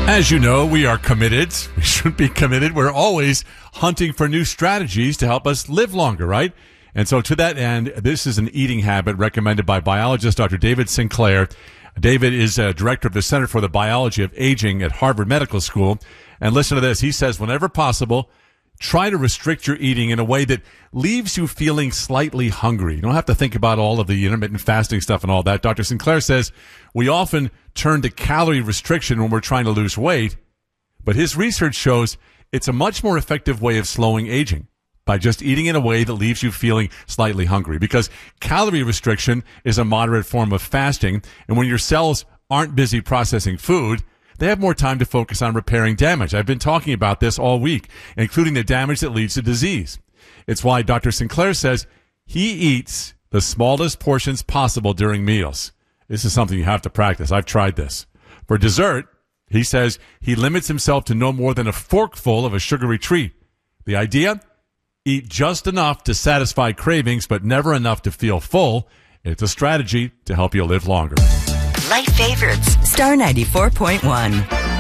As you know, we are committed. We should be committed. We're always hunting for new strategies to help us live longer, right? And so to that end, this is an eating habit recommended by biologist Dr. David Sinclair. David is director of the Center for the Biology of Aging at Harvard Medical School. And listen to this. He says, whenever possible, try to restrict your eating in a way that leaves you feeling slightly hungry. You don't have to think about all of the intermittent fasting stuff and all that. Dr. Sinclair says we often turn to calorie restriction when we're trying to lose weight, but his research shows it's a much more effective way of slowing aging by just eating in a way that leaves you feeling slightly hungry, because calorie restriction is a moderate form of fasting, and when your cells aren't busy processing food, they have more time to focus on repairing damage. I've been talking about this all week, including the damage that leads to disease. It's why Dr. Sinclair says he eats the smallest portions possible during meals. This is something you have to practice. I've tried this. For dessert, he says he limits himself to no more than a forkful of a sugary treat. The idea? Eat just enough to satisfy cravings, but never enough to feel full. It's a strategy to help you live longer. Life Favorites, Star 94.1.